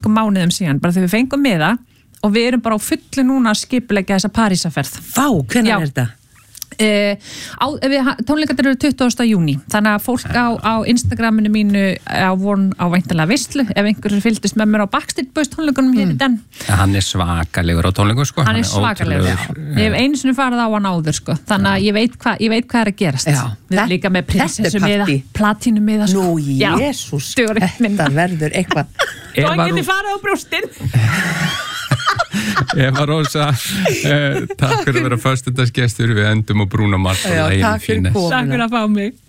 mörgum mánuðum síðan, bara þegar við fengum miða og við erum bara á fullu núna að skipuleggja þessa Parísarferð. Vá, hvenær er þetta? Tónleikarnir eru 20. júní, þannig að fólk á Instagraminu mínu á von á væntanlega veislu, ef einhverjum fylgdist með mér á Backstreet Boys tónleikunum hér í den. Hann er svakalegur á tónleikum sko. Hann er svakalegur, ég hef einu sinni farið á hann áður sko, þannig að ég veit hvað er að gerast. Við erum líka með prinsessu miða, platínu miða sko. Nú, Jesús, þetta verður eitthvað. Svo hann geti farið á brjóstin. Eva Rósa, takk fyrir að vera föstudagsgestur, við endum á Bruno Mars. Já, takk fyrir komuna. Takk fyrir að fá mig.